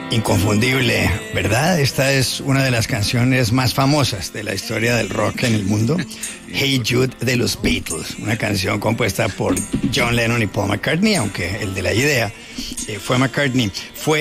Inconfundible, ¿verdad? Esta es una de las canciones más famosas de la historia del rock en el mundo. Hey Jude de los Beatles, una canción compuesta por John Lennon y Paul McCartney, aunque el de la idea fue McCartney. Fue